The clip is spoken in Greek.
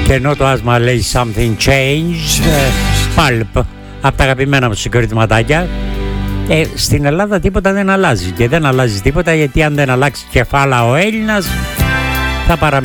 Και ενώ το άσμα λέει something changed, Pulp, από τα αγαπημένα μου συγκροτηματάκια. Στην Ελλάδα τίποτα δεν αλλάζει και δεν αλλάζει τίποτα, γιατί αν δεν αλλάξει κεφάλα ο Έλληνας θα παραμείνει